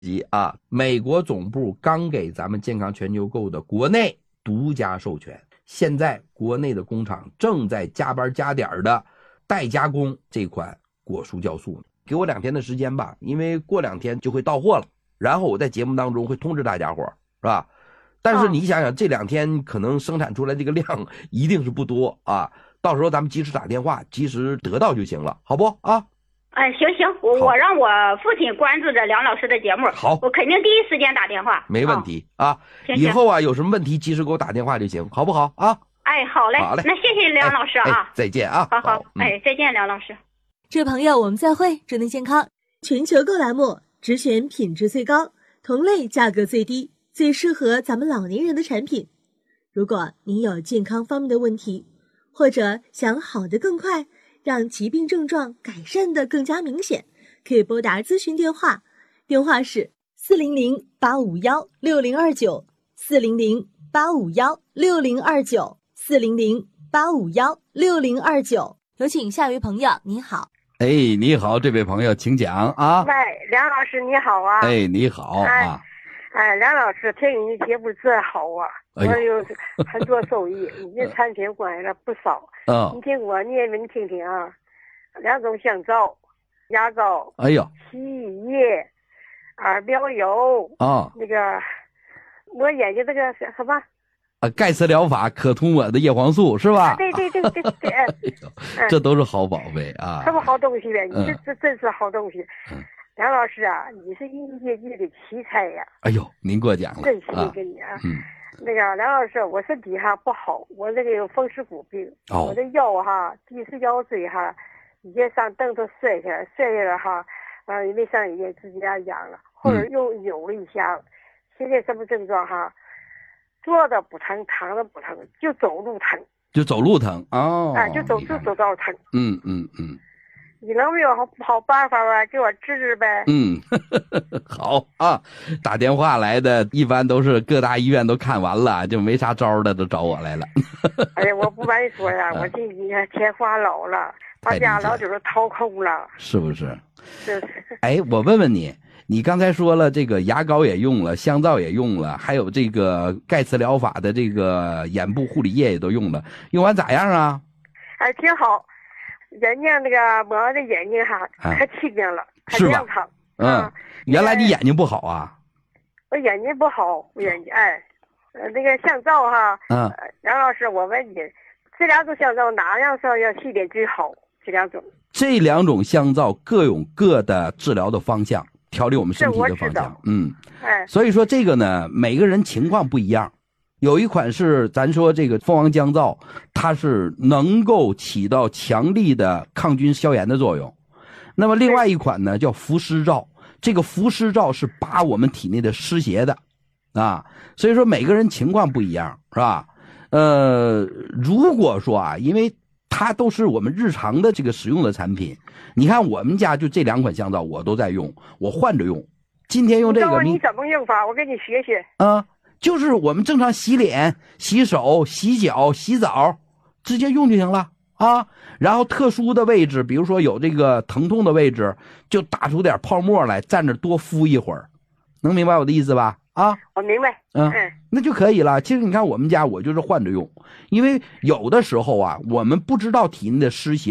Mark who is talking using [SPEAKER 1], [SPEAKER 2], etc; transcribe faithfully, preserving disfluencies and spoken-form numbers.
[SPEAKER 1] 及啊，美国总部刚给咱们健康全球购的国内独家授权，现在国内的工厂正在加班加点的代加工这款果蔬酵素。给我两天的时间吧，因为过两天就会到货了，然后我在节目当中会通知大家伙，是吧？但是你想想，这两天可能生产出来这个量一定是不多啊，到时候咱们及时打电话，及时得到就行了，好不啊？
[SPEAKER 2] 哎，行行，我我让我父亲关注着梁老师的节目，
[SPEAKER 1] 好，
[SPEAKER 2] 我肯定第一时间打电话，
[SPEAKER 1] 没问题、哦、啊。
[SPEAKER 2] 行
[SPEAKER 1] 以后啊有什么问题及时给我打电话就行，好不好啊？
[SPEAKER 2] 哎，好嘞，
[SPEAKER 1] 好嘞，
[SPEAKER 2] 那谢谢梁老师啊，
[SPEAKER 1] 哎哎、再见啊。
[SPEAKER 2] 好好，
[SPEAKER 1] 好嗯、
[SPEAKER 2] 哎，再见，梁老师。
[SPEAKER 3] 这朋友，我们再会。祝您健康。全球购栏目只选品质最高、同类价格最低、最适合咱们老年人的产品。如果您有健康方面的问题，或者想好得更快，让疾病症状改善得更加明显，可以拨打咨询电话，电话是四零零八五幺六零二九，四零零八五幺六零二九，四零零八五幺六零二九。有请下一位朋友，您好。
[SPEAKER 1] 哎，你好，这位朋友，请讲啊。
[SPEAKER 4] 喂，梁老师你好啊。
[SPEAKER 1] 哎，你好啊。
[SPEAKER 4] 哎，梁老师，听你的节目真好啊，
[SPEAKER 1] 哎、
[SPEAKER 4] 我有很多收益，你的产品买了不少。
[SPEAKER 1] 嗯、
[SPEAKER 4] 你听我念给你听听啊，两种香皂、牙膏，
[SPEAKER 1] 哎呦，
[SPEAKER 4] 洗衣液、耳标油
[SPEAKER 1] 啊，
[SPEAKER 4] 那个抹眼睛这个什么？
[SPEAKER 1] 啊，钙磁疗法可涂抹的叶黄素是吧？
[SPEAKER 4] 对对对对对，
[SPEAKER 1] 哎嗯、这都是好宝贝啊！
[SPEAKER 4] 什么好东西呗？你这、
[SPEAKER 1] 嗯、
[SPEAKER 4] 这真是好东西。
[SPEAKER 1] 嗯，
[SPEAKER 4] 梁老师啊，你是医业界的奇才呀！
[SPEAKER 1] 哎呦，您过奖了，
[SPEAKER 4] 真是跟你啊。
[SPEAKER 1] 嗯，
[SPEAKER 4] 那个梁老师，我身体哈不好，我这个有风湿骨病，
[SPEAKER 1] 哦、
[SPEAKER 4] 我的腰哈，第四腰椎哈，以前上凳子摔下来，摔下来哈，啊，也没上医院，自己家养了，后来又扭了一下，嗯、现在什么症状哈？坐着不疼，躺着不疼，就走路疼，
[SPEAKER 1] 就走路疼哦，
[SPEAKER 4] 哎，就走就走道疼。
[SPEAKER 1] 嗯嗯嗯，
[SPEAKER 4] 你能没有好好办法吧？给我治治呗。
[SPEAKER 1] 嗯，呵呵好啊，打电话来的一般都是各大医院都看完了，就没啥招的，都找我来了。
[SPEAKER 4] 哎呀，我不瞒你说呀，我这几年天花老了，把家老酒都掏空了，
[SPEAKER 1] 是不是？
[SPEAKER 4] 是。
[SPEAKER 1] 哎，我问问你。你刚才说了，这个牙膏也用了，香皂也用了，还有这个钙磁疗法的这个眼部护理液也都用了，用完咋样啊？
[SPEAKER 4] 哎，挺好，眼睛那个抹的眼睛哈，可清亮了，可亮堂。
[SPEAKER 1] 嗯，原来你眼睛不好啊？
[SPEAKER 4] 我眼睛不好，我眼睛哎，呃，那个香皂哈，
[SPEAKER 1] 嗯，
[SPEAKER 4] 梁老师，我问你，这两种香皂哪样是要洗脸最好？这两种？
[SPEAKER 1] 这两种香皂各有各的治疗的方向。调理我们身体的方向，嗯，
[SPEAKER 4] 哎，
[SPEAKER 1] 所以说这个呢，每个人情况不一样，有一款是咱说这个蜂王浆皂，它是能够起到强力的抗菌消炎的作用，那么另外一款呢叫伏湿皂，这个伏湿皂是拔我们体内的湿邪的，啊，所以说每个人情况不一样，是吧？呃，如果说啊，因为它都是我们日常的这个使用的产品，你看我们家就这两款香皂我都在用，我换着用。今天用这个，
[SPEAKER 4] 你怎么用法？我给你学学。
[SPEAKER 1] 啊，就是我们正常洗脸、洗手、洗脚、洗澡，直接用就行了啊。然后特殊的位置，比如说有这个疼痛的位置，就打出点泡沫来，站着多敷一会儿，能明白我的意思吧？啊，
[SPEAKER 4] 我明白，
[SPEAKER 1] 嗯，那就可以了。其实你看我们家，我就是换着用，因为有的时候啊，我们不知道体内的湿邪。